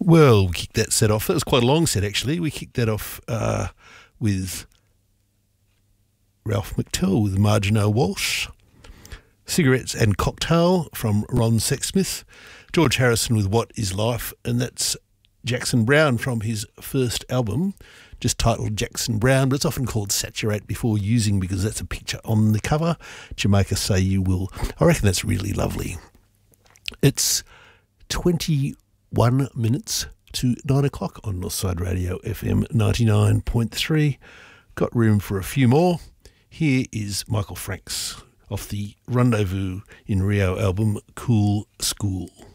Well, we kicked that set off. That was quite a long set, actually. We kicked that off with Ralph McTell with Margino Walsh. Cigarettes and Cocktail from Ron Sexsmith. George Harrison with What Is Life, and that's Jackson Browne from his first album, just titled Jackson Browne, but it's often called Saturate Before Using because that's a picture on the cover. Jamaica Say You Will. I reckon that's really lovely. It's 21 minutes to 9 o'clock on Northside Radio FM 99.3. Got room for a few more. Here is Michael Franks off the Rendezvous in Rio album, Cool School.